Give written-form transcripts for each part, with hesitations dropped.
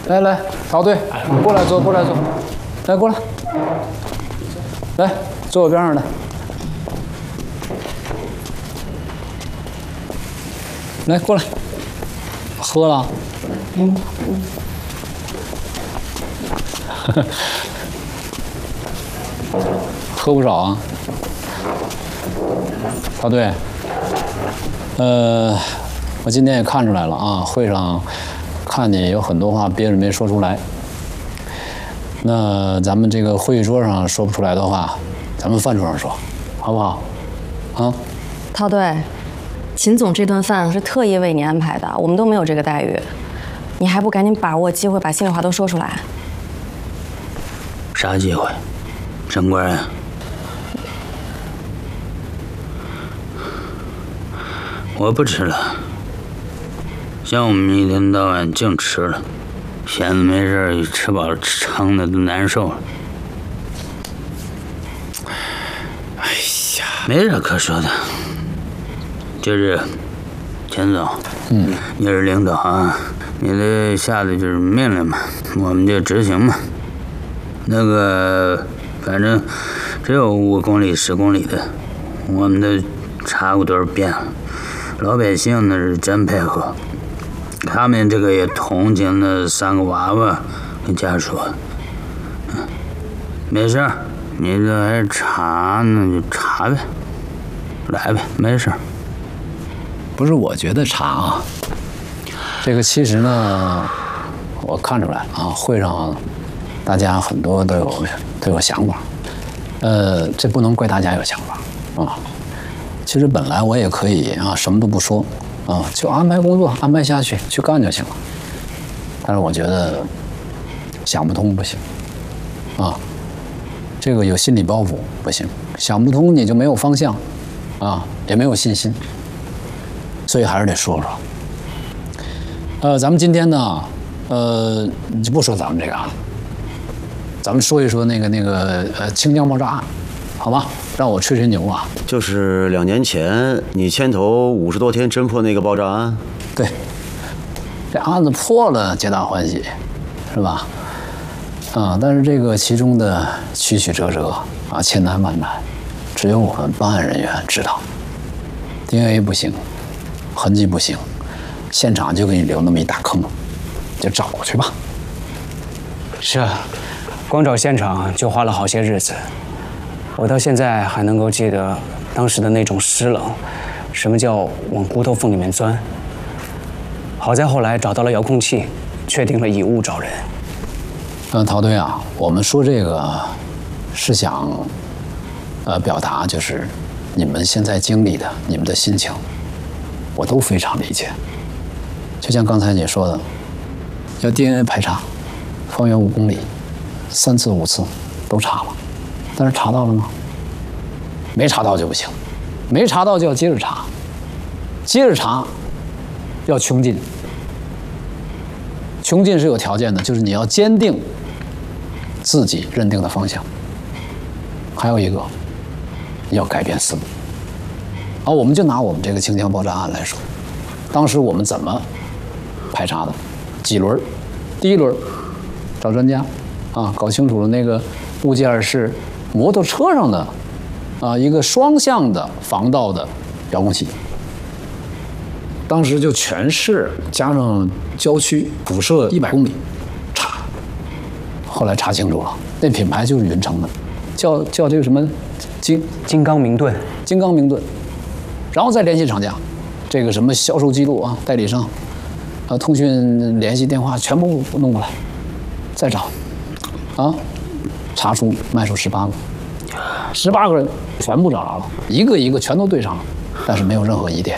来来，陶队，过来坐，过来坐，来过来，来坐我边上来。来过来，喝了。喝不少啊，陶队。我今天也看出来了啊，会上看见有很多话憋着没说出来。那咱们这个会议桌上说不出来的话，咱们饭桌上说，好不好？啊？ 陶队，秦总这顿饭是特意为你安排的，我们都没有这个待遇，你还不赶紧把握机会把心里话都说出来？ 啥机会？陈官人。我不吃了，像我们一天到晚净吃了，闲着没事吃饱了撑的都难受了。哎呀，没啥可说的，就是钱总，你是领导啊，你的下的就是命令嘛，我们就执行嘛。那个，反正只有5公里、10公里的，我们的查过多少遍了。老百姓那是真配合，他们这个也同情那3个娃娃跟家属。没事，你这还查呢，就查呗，来呗，没事。 不是，我觉得查啊，这个其实呢，我看出来了啊，会上大家很多都有想法，这不能怪大家有想法啊。其实本来我也可以啊，什么都不说啊，就安排工作安排下去去干就行了。但是我觉得想不通不行啊，这个有心理包袱不行，想不通你就没有方向啊，也没有信心，所以还是得说说。咱们今天呢，就不说咱们这个啊，咱们说一说那个清江爆炸案，好吧？让我吹吹牛啊！ 就是2年前你牵头50多天侦破那个爆炸案。 对，这案子破了，皆大欢喜，是吧？啊，但是这个其中的曲曲折折啊，千难万难，只有我们办案人员知道。DNA 不行，痕迹不行，现场就给你留那么一大坑，就找过去吧。 是啊，光找现场就花了好些日子。我到现在还能够记得当时的那种湿冷，什么叫往骨头缝里面钻。好在后来找到了遥控器，确定了以物找人。 陶队啊，我们说这个是想表达就是你们现在经历的你们的心情，我都非常理解。就像刚才你说的，要 DNA 排查，方圆5公里，3次5次都查了。但是查到了吗？没查到就不行，没查到就要接着查，接着查要穷尽。穷尽是有条件的，就是你要坚定自己认定的方向。还有一个，要改变思路。我们就拿我们这个清江爆炸案来说，当时我们怎么排查的？几轮？第1轮找专家啊，搞清楚了那个物件是摩托车上的一个双向的防盗的遥控器。当时就全市加上郊区辐射100公里查，后来查清楚了，那品牌就是云城的，叫这个什么金刚明盾， 金刚明盾，然后再联系厂家，这个什么销售记录啊、代理商通讯联系电话全部弄过来，再找查出卖出18个，18个人全部找着了，一个一个全都对上了，但是没有任何疑点。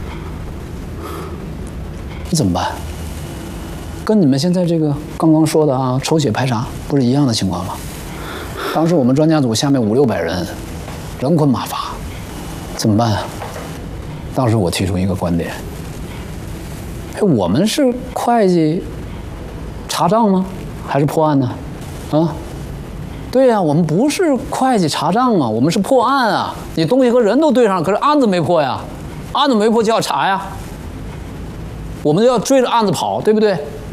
你怎么办？跟你们现在这个刚刚说的抽血排查不是一样的情况吗？当时我们专家组下面500-600人，人困马乏，怎么办啊？当时我提出一个观点，我们是会计查账吗？还是破案呢？对呀，我们不是会计查账啊，我们是破案啊！你东西和人都对上了，可是案子没破呀，案子没破就要查呀，我们要追着案子跑，对不对？